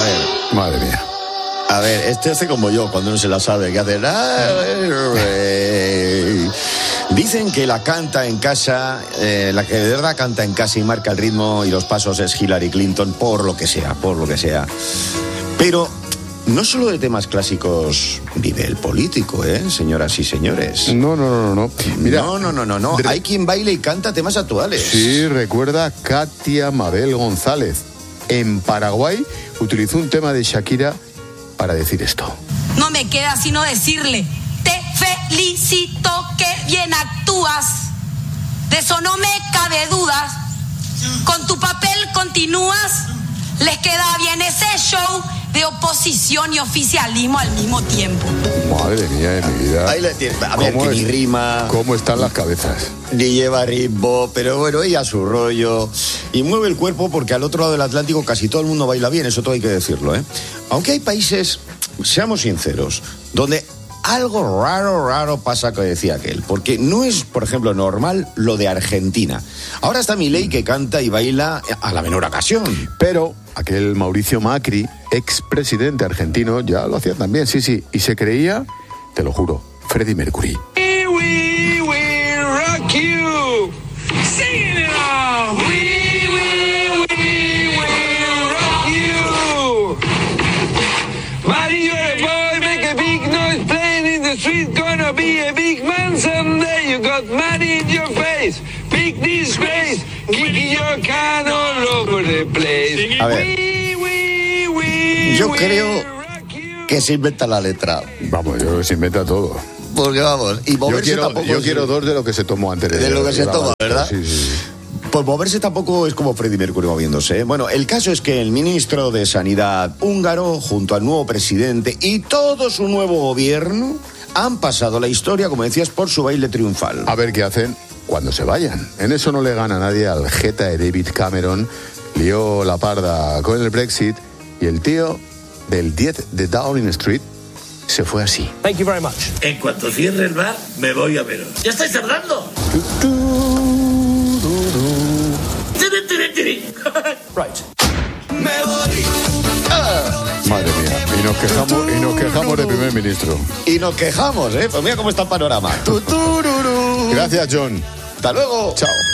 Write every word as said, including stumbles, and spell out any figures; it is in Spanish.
ver. Madre mía. A ver, este hace como yo, cuando no se la sabe, que hace... Dicen que la canta en casa, eh, la que de verdad canta en casa y marca el ritmo y los pasos es Hillary Clinton, por lo que sea, por lo que sea. Pero no solo de temas clásicos vive el político, ¿eh, señoras y señores? No, no, no, no. Mira, no, no, no, no, no. Hay quien baila y canta temas actuales. Sí, recuerda Katia Mabel González. En Paraguay utilizó un tema de Shakira para decir esto. No me queda sino decirle, te felicito que bien actúas, de eso no me cabe dudas, con tu papel continúas, les queda bien ese show de oposición y oficialismo al mismo tiempo. Madre mía de mi vida. Ahí le tiene. A ver, que ni rima. ¿Cómo están las cabezas? Ni lleva ritmo, pero bueno, ella a su rollo. Y mueve el cuerpo porque al otro lado del Atlántico casi todo el mundo baila bien, eso todo hay que decirlo, ¿eh? Aunque hay países, seamos sinceros, donde algo raro, raro pasa, que decía aquel. Porque no es, por ejemplo, normal lo de Argentina. Ahora está Milei que canta y baila a la menor ocasión. Pero aquel Mauricio Macri, expresidente argentino, ya lo hacía también, sí, sí. Y se creía, te lo juro, Freddie Mercury. We will rock you. Sing it all. We will, we will rock you. Buddy, you're a boy, make a big noise playing in the street. Gonna be a big man someday. You got money in your face. Big disgrace. Kicking your can all over the place. A ver, yo creo que se inventa la letra. Vamos, yo creo que se inventa todo. Porque vamos, y moverse yo quiero, tampoco... Yo es... quiero dos de lo que se tomó antes de... De lo que se toma, ¿verdad? Sí, sí. Pues moverse tampoco es como Freddie Mercury moviéndose, ¿eh? Bueno, el caso es que el ministro de Sanidad húngaro, junto al nuevo presidente y todo su nuevo gobierno, han pasado la historia, como decías, por su baile triunfal. A ver qué hacen cuando se vayan. En eso no le gana nadie al jeta de David Cameron. Lió la parda con el Brexit y el tío del diez de Downing Street se fue así. Thank you very much. En cuanto cierre el bar, me voy a veros. ¡Ya estáis cerrando! Right. Me voy. Madre mía, y nos quejamos, y nos quejamos del primer ministro. Y nos quejamos, ¿eh? Pues mira cómo está el panorama. Gracias, John. Hasta luego. Chao.